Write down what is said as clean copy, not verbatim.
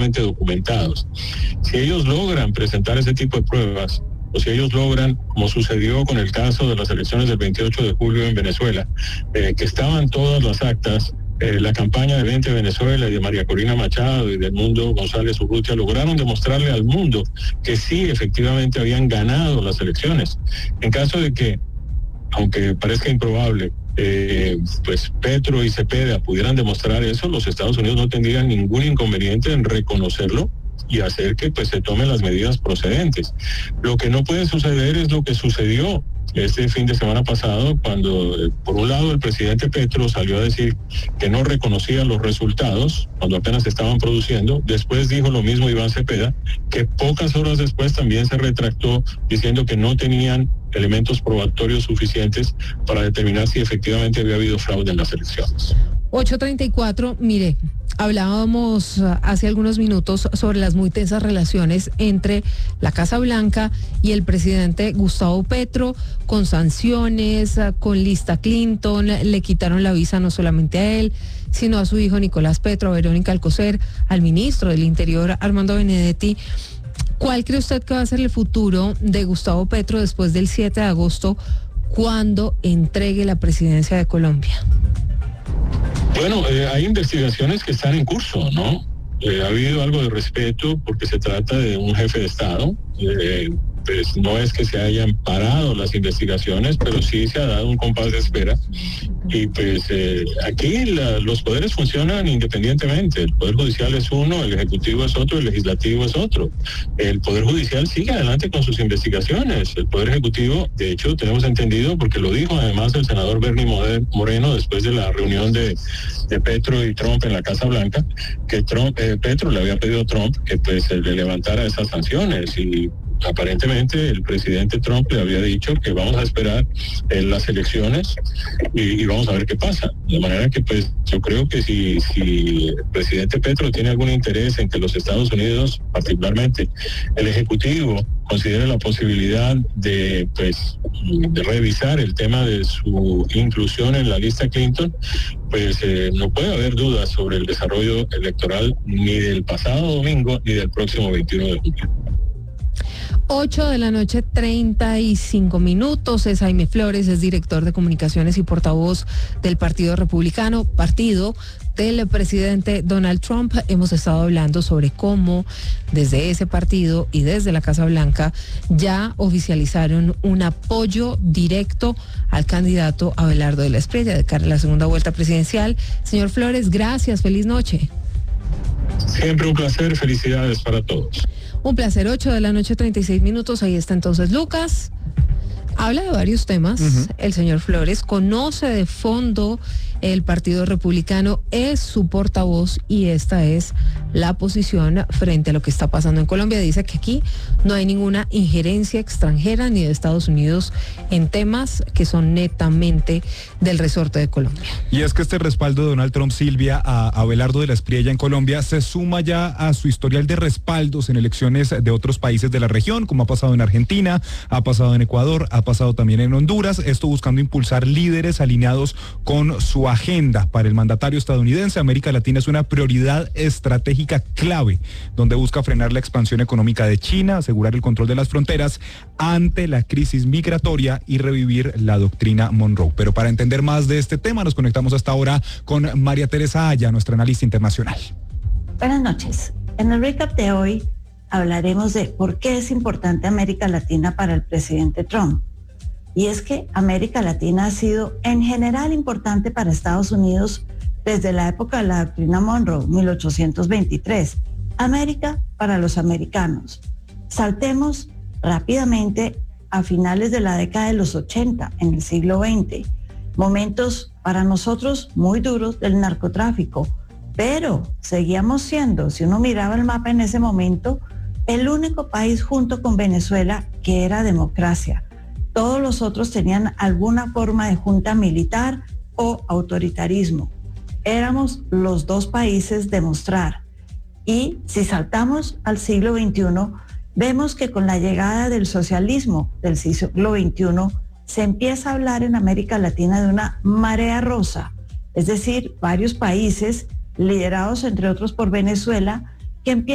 suficientemente documentados. Si ellos logran presentar ese tipo de pruebas, o si ellos logran, como sucedió con el caso de las elecciones del 28 de julio en Venezuela, que estaban todas las actas, la campaña de 20 Venezuela y de María Corina Machado y del Mundo González Urrutia lograron demostrarle al mundo que sí, efectivamente habían ganado las elecciones. En caso de que, aunque parezca improbable, pues Petro y Cepeda pudieran demostrar eso, los Estados Unidos no tendrían ningún inconveniente en reconocerlo y hacer que pues se tomen las medidas procedentes. Lo que no puede suceder es lo que sucedió este fin de semana pasado, cuando por un lado el presidente Petro salió a decir que no reconocía los resultados cuando apenas se estaban produciendo. Después dijo lo mismo Iván Cepeda, que pocas horas después también se retractó diciendo que no tenían elementos probatorios suficientes para determinar si efectivamente había habido fraude en las elecciones. 8:34, mire, hablábamos hace algunos minutos sobre las muy tensas relaciones entre la Casa Blanca y el presidente Gustavo Petro, con sanciones, con lista Clinton, le quitaron la visa no solamente a él, sino a su hijo Nicolás Petro, a Verónica Alcocer, al ministro del Interior Armando Benedetti. ¿Cuál cree usted que va a ser el futuro de Gustavo Petro después del 7 de agosto, cuando entregue la presidencia de Colombia? Bueno, hay investigaciones que están en curso, ¿no? Ha habido algo de respeto porque se trata de un jefe de Estado. Pues no es que se hayan parado las investigaciones, pero sí se ha dado un compás de espera. Y pues aquí los poderes funcionan independientemente. El Poder Judicial es uno, el Ejecutivo es otro, el Legislativo es otro. El Poder Judicial sigue adelante con sus investigaciones. El Poder Ejecutivo, de hecho, tenemos entendido, porque lo dijo además el senador Bernie Moreno después de la reunión de Petro y Trump en la Casa Blanca, que Petro le había pedido a Trump que pues le levantara esas sanciones, y aparentemente el presidente Trump le había dicho que vamos a esperar las elecciones y vamos a ver qué pasa. De manera que pues yo creo que si el presidente Petro tiene algún interés en que los Estados Unidos, particularmente el Ejecutivo, considere la posibilidad de revisar el tema de su inclusión en la lista Clinton, pues no puede haber dudas sobre el desarrollo electoral ni del pasado domingo ni del próximo 21 de julio. 8:35 p.m. Es Jaime Flores, es director de comunicaciones y portavoz del Partido Republicano, partido del presidente Donald Trump. Hemos estado hablando sobre cómo desde ese partido y desde la Casa Blanca ya oficializaron un apoyo directo al candidato Abelardo de la Espriella de cara a la segunda vuelta presidencial. Señor Flores, gracias, feliz noche. Siempre un placer, felicidades para todos. Un placer. 8:36 p.m. Ahí está entonces Lucas. Habla de varios temas. El señor Flores conoce de fondo el Partido Republicano, es su portavoz y esta es la posición frente a lo que está pasando en Colombia. Dice que aquí no hay ninguna injerencia extranjera ni de Estados Unidos en temas que son netamente del resorte de Colombia. Y es que este respaldo de Donald Trump, Silvia, a Abelardo de la Espriella en Colombia se suma ya a su historial de respaldos en elecciones de otros países de la región, como ha pasado en Argentina, ha pasado en Ecuador, ha pasado también en Honduras, esto buscando impulsar líderes alineados con su agenda. Para el mandatario estadounidense, América Latina es una prioridad estratégica clave, donde busca frenar la expansión económica de China, asegurar el control de las fronteras ante la crisis migratoria y revivir la doctrina Monroe. Pero para entender más de este tema, nos conectamos hasta ahora con María Teresa Aya, nuestra analista internacional. Buenas noches. En el recap de hoy hablaremos de por qué es importante América Latina para el presidente Trump. Y es que América Latina ha sido en general importante para Estados Unidos desde la época de la doctrina Monroe, 1823. América para los americanos. Saltemos rápidamente a finales de la década de los 80, en el siglo XX. Momentos para nosotros muy duros del narcotráfico, pero seguíamos siendo, si uno miraba el mapa en ese momento, el único país junto con Venezuela que era democracia. Todos los otros tenían alguna forma de junta militar o autoritarismo. Éramos los dos países de mostrar. Y si saltamos al siglo XXI, vemos que con la llegada del socialismo del siglo XXI, se empieza a hablar en América Latina de una marea rosa, es decir, varios países liderados entre otros por Venezuela, que empiezan